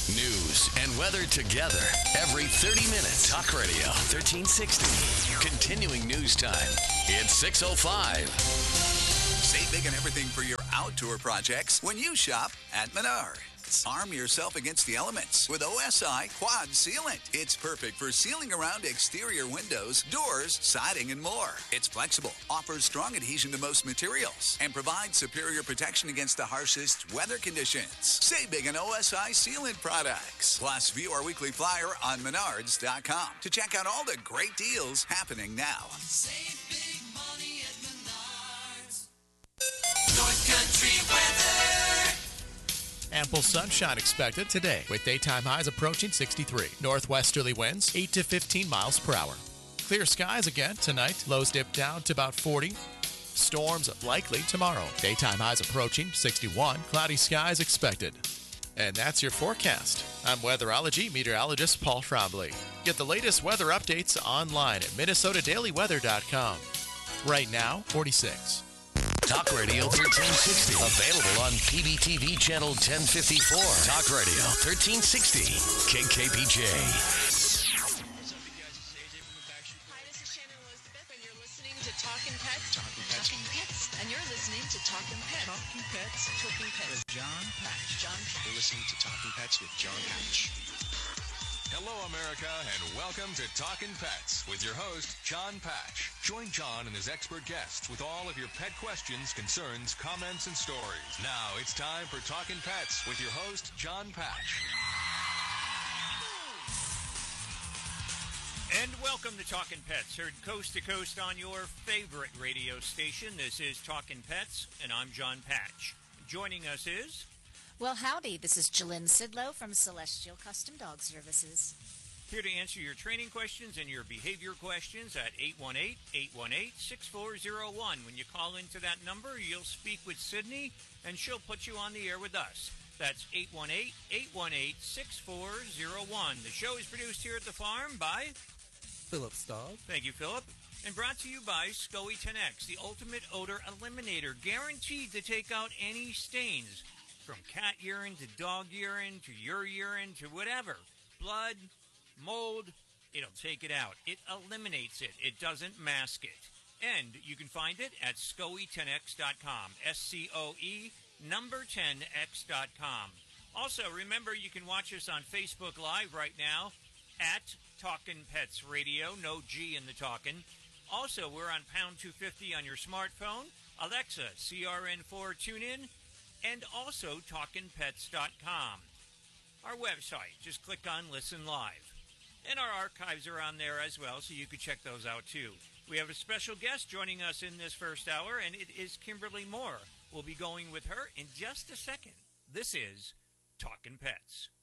News and weather together every 30 minutes. Talk Radio 1360. Continuing news time. It's 6:05. Save big on everything for your outdoor projects when you shop at Menards. Arm yourself against the elements with OSI Quad Sealant. It's perfect for sealing around exterior windows, doors, siding, and more. It's flexible, offers strong adhesion to most materials, and provides superior protection against the harshest weather conditions. Save big on OSI Sealant products. Plus, view our weekly flyer on Menards.com to check out all the great deals happening now. Save big money at Menards. North Country weather. Ample sunshine expected today with daytime highs approaching 63. Northwesterly winds 8 to 15 miles per hour. Clear skies again tonight. Lows dip down to about 40. Storms likely tomorrow. Daytime highs approaching 61. Cloudy skies expected. And that's your forecast. I'm weatherology meteorologist Paul Trombley. Get the latest weather updates online at MinnesotaDailyWeather.com. Right now, 46. Talk Radio 1360. Available on PBTV channel 1054. Talk Radio 1360. KKPJ. Hi, this is Shannon Elizabeth, and you're listening to Talkin' Pets. Talkin' Pets. And you're listening to Talkin' Pets. Talkin' Pets. Talkin' Pets. With John Patch. John Patch. You're listening to Talking Pets with John Patch. Hello, America, and welcome to Talkin' Pets with your host, John Patch. Join John and his expert guests with all of your pet questions, concerns, comments, and stories. Now it's time for Talkin' Pets with your host, John Patch. And welcome to Talkin' Pets, heard coast to coast on your favorite radio station. This is Talkin' Pets, and I'm John Patch. Joining us is... Well, howdy. This is Jalynn Sidlow from Celestial Custom Dog Services. Here to answer your training questions and your behavior questions at 818-818-6401. When you call into that number, you'll speak with Sydney, and she'll put you on the air with us. That's 818-818-6401. The show is produced here at the farm by... Philip Staub. Thank you, Philip. And brought to you by SCOE 10X, the ultimate odor eliminator, guaranteed to take out any stains. From cat urine to dog urine to your urine to whatever. Blood, mold, it'll take it out. It eliminates it. It doesn't mask it. And you can find it at SCOE10X.com. SCOE number 10X.com. Also, remember you can watch us on Facebook Live right now at Talkin' Pets Radio. No G in the talkin'. Also, we're on pound 250 on your smartphone. Alexa, CRN4 TuneIn. And also TalkinPets.com. Our website, just click on Listen Live. And our archives are on there as well, so you can check those out too. We have a special guest joining us in this first hour, and it is Kimberly Moore. We'll be going with her in just a second. This is Talkin' Pets.